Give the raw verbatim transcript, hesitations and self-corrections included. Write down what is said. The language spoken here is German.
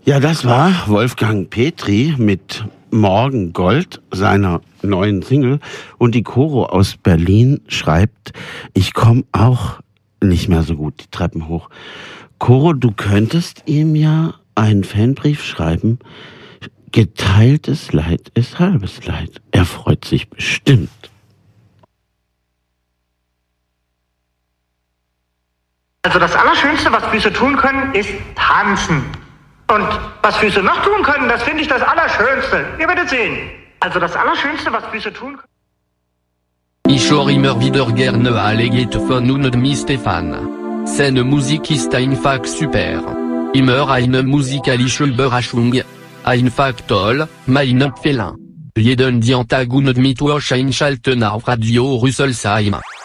Ja, das war Wolfgang Petri mit Morgengold, seiner neuen Single. Und die Coro aus Berlin schreibt, ich komme auch nicht mehr so gut die Treppen hoch. Coro, du könntest ihm ja einen Fanbrief schreiben. Geteiltes Leid ist halbes Leid. Er freut sich bestimmt. Also das Allerschönste, was Füße tun können, ist tanzen. Und was Füße noch tun können, das finde ich das Allerschönste. Ihr werdet sehen. Also das Allerschönste, was Füße tun können. Ich höre immer wieder gerne alle Lieder von und mit Stefan. Seine Musik ist einfach super. Immer eine musikalische Überraschung. Einfach toll, meine Empfehlung. Jeden Dienstag und Mittwoch einschalten auf Radio Rüsselsheim.